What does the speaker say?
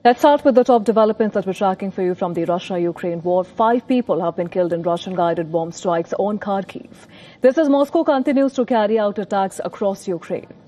Let's start with the top developments that we're tracking for you from the Russia-Ukraine war. 5 people have been killed in Russian-guided bomb strikes on Kharkiv. This as Moscow continues to carry out attacks across Ukraine.